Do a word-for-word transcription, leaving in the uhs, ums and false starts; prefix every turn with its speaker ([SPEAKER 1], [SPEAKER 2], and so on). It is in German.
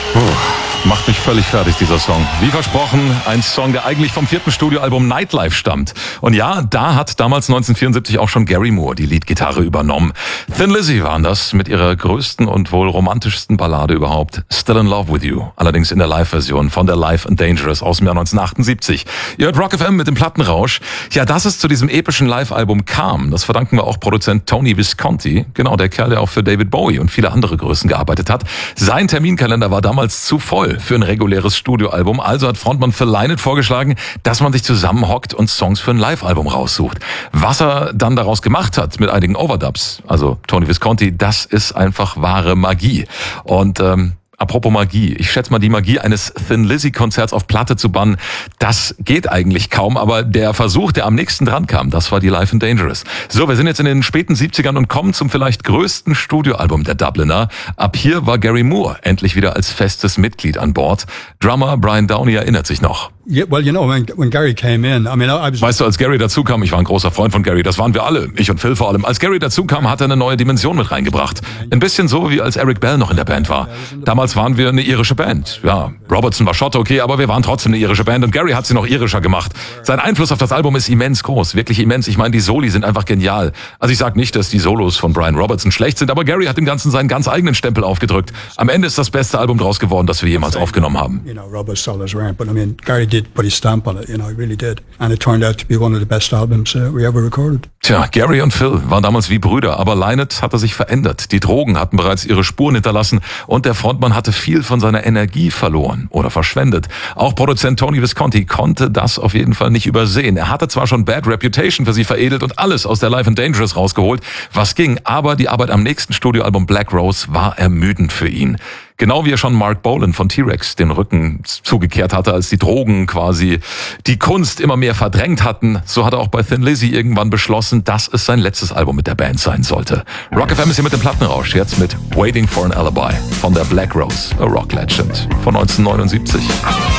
[SPEAKER 1] Puh, macht mich völlig fertig, dieser Song. Wie versprochen, ein Song, der eigentlich vom vierten Studioalbum Nightlife stammt. Und ja, da hat damals neunzehnhundertvierundsiebzig auch schon Gary Moore die Leadgitarre übernommen. Thin Lizzy waren das mit ihrer größten und wohl romantischsten Ballade überhaupt, Still in Love with You. Allerdings in der Live-Version von der Live and Dangerous aus dem Jahr neunzehnhundertachtundsiebzig. Ihr hört Rock F M mit dem Plattenrausch. Ja, dass es zu diesem epischen Live-Album kam, das verdanken wir auch Produzent Tony Visconti. Genau, der Kerl, der auch für David Bowie und viele andere Größen gearbeitet hat. Sein Terminkalender war damals zu voll für ein reguläres Studioalbum. Also hat Frontmann Phil Lynott vorgeschlagen, dass man sich zusammenhockt und Songs für ein Live-Album raussucht. Was er dann daraus gemacht hat mit einigen Overdubs, also Tony Visconti, das ist einfach wahre Magie. Und ähm, apropos Magie, ich schätze mal, die Magie eines Thin Lizzy Konzerts auf Platte zu bannen, das geht eigentlich kaum, aber der Versuch, der am nächsten dran kam, das war die Live and Dangerous. So, wir sind jetzt in den späten siebzigern und kommen zum vielleicht größten Studioalbum der Dubliner. Ab hier war Gary Moore endlich wieder als festes Mitglied an Bord. Drummer Brian Downey erinnert sich noch.
[SPEAKER 2] Yeah, well, you know, when, when Gary came in, I mean, I was...
[SPEAKER 1] Weißt du, als Gary dazukam, ich war ein großer Freund von Gary, das waren wir alle, ich und Phil vor allem. Als Gary dazukam, hat er eine neue Dimension mit reingebracht. Ein bisschen so, wie als Eric Bell noch in der Band war. Damals waren wir eine irische Band. Ja, Robertson war Schotte, okay, aber wir waren trotzdem eine irische Band und Gary hat sie noch irischer gemacht. Sein Einfluss auf das Album ist immens groß, wirklich immens. Ich meine, die Soli sind einfach genial. Also ich sag nicht, dass die Solos von Brian Robertson schlecht sind, aber Gary hat dem Ganzen seinen ganz eigenen Stempel aufgedrückt. Am Ende ist das beste Album draus geworden, das wir jemals aufgenommen haben.
[SPEAKER 2] You know, Robert's solos around, but I mean, Gary did put his stamp on it, you know, he really did. And it turned out to be one of the best albums uh, we ever recorded.
[SPEAKER 1] Tja, Gary und Phil waren damals wie Brüder, aber Lynott hatte sich verändert. Die Drogen hatten bereits ihre Spuren hinterlassen und der Frontmann hatte viel von seiner Energie verloren oder verschwendet. Auch Produzent Tony Visconti konnte das auf jeden Fall nicht übersehen. Er hatte zwar schon Bad Reputation für sie veredelt und alles aus der Live and Dangerous rausgeholt, was ging, aber die Arbeit am nächsten Studioalbum Black Rose war ermüdend für ihn. Genau wie er schon Mark Bolan von T-Rex den Rücken zugekehrt hatte, als die Drogen quasi die Kunst immer mehr verdrängt hatten, so hat er auch bei Thin Lizzy irgendwann beschlossen, dass es sein letztes Album mit der Band sein sollte. Rock F M ist hier mit dem Plattenrausch, jetzt mit Waiting for an Alibi von der Black Rose, a Rock Legend von neunzehnhundertneunundsiebzig.